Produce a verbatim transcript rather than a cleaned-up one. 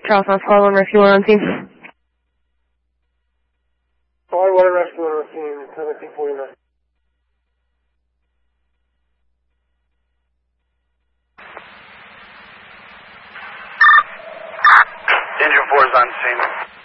Charles, I'll follow one refueler on scene. Follow one refueler on scene, seventeen forty-nine. Engine four is on scene.